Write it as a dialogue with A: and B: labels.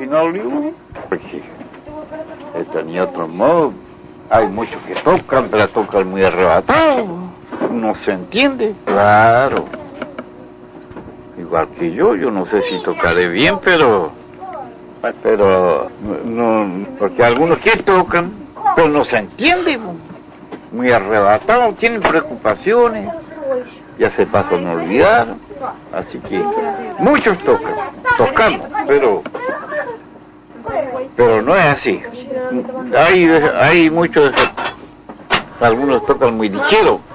A: original, porque este ni otro modo. Hay muchos que tocan, pero tocan muy arrebatado, no se entiende. Claro, igual que yo no sé si tocaré bien, pero no, porque algunos que tocan, pero no se entiende, muy arrebatado, tienen preocupaciones, ya se pasan a olvidar, así que muchos tocamos, pero no es así. Hay muchos, algunos tocan muy ligero,